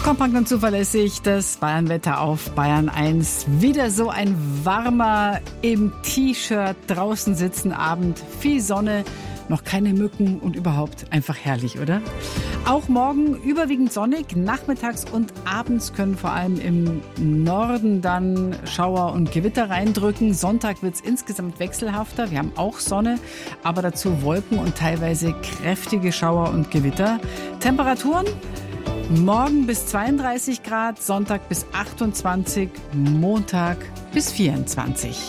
Kompakt und zuverlässig, das Bayernwetter auf Bayern 1. Wieder so ein warmer, im T-Shirt draußen sitzen Abend. Viel Sonne, noch keine Mücken und überhaupt einfach herrlich, oder? Auch morgen überwiegend sonnig. Nachmittags und abends können vor allem im Norden dann Schauer und Gewitter reindrücken. Sonntag wird es insgesamt wechselhafter. Wir haben auch Sonne, aber dazu Wolken und teilweise kräftige Schauer und Gewitter. Temperaturen? Morgen bis 32 Grad, Sonntag bis 28, Montag bis 24.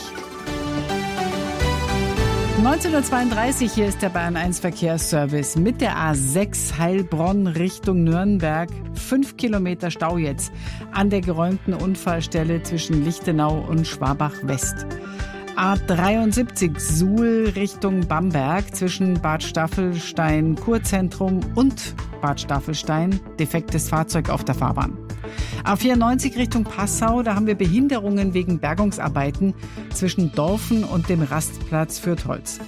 19:32 Uhr, hier ist der Bayern 1 Verkehrsservice mit der A6 Heilbronn Richtung Nürnberg. 5 Kilometer Stau jetzt an der geräumten Unfallstelle zwischen Lichtenau und Schwabach West. A73 Suhl Richtung Bamberg zwischen Bad Staffelstein Kurzentrum und Bad Staffelstein. Defektes Fahrzeug auf der Fahrbahn. A94 Richtung Passau, da haben wir Behinderungen wegen Bergungsarbeiten zwischen Dorfen und dem Rastplatz Fürtholz.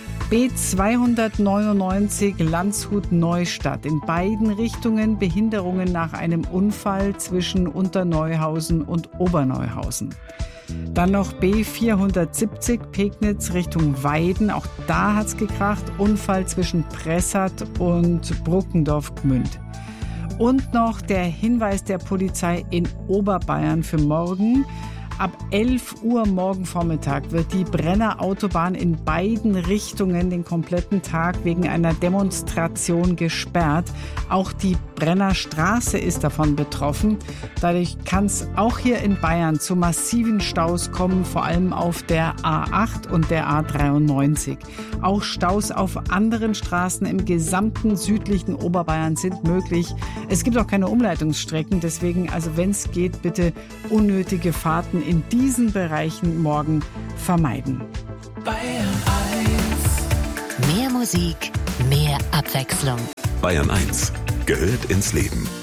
B299 Landshut-Neustadt. In beiden Richtungen Behinderungen nach einem Unfall zwischen Unterneuhausen und Oberneuhausen. Dann noch B470 Pegnitz Richtung Weiden. Auch da hat's gekracht. Unfall zwischen Pressat und Bruckendorf-Gmünd. Und noch der Hinweis der Polizei in Oberbayern für morgen. Ab 11 Uhr morgen Vormittag wird die Brenner Autobahn in beiden Richtungen den kompletten Tag wegen einer Demonstration gesperrt. Auch die Brenner Straße ist davon betroffen. Dadurch kann es auch hier in Bayern zu massiven Staus kommen, vor allem auf der A8 und der A93. Auch Staus auf anderen Straßen im gesamten südlichen Oberbayern sind möglich. Es gibt auch keine Umleitungsstrecken, deswegen, also wenn es geht, bitte unnötige Fahrten in diesen Bereichen morgen vermeiden. Bayern 1. Mehr Musik, mehr Abwechslung. Bayern 1 gehört ins Leben.